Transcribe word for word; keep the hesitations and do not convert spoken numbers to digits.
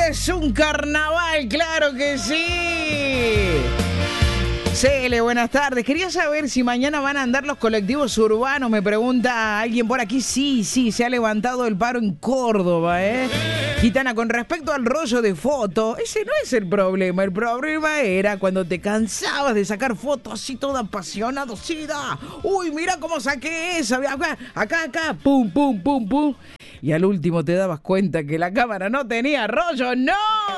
es un carnaval, claro que sí. Cele, buenas tardes. Quería saber si mañana van a andar los colectivos urbanos, me pregunta alguien por aquí. Sí, sí, se ha levantado el paro en Córdoba, ¿eh? Gitana, con respecto al rollo de fotos, ese no es el problema. El problema era cuando te cansabas de sacar fotos así toda apasionado. Sí, da. Uy, mira cómo saqué esa. Acá, acá, acá. Pum, pum, pum, pum. Y al último te dabas cuenta que la cámara no tenía rollo. ¡No!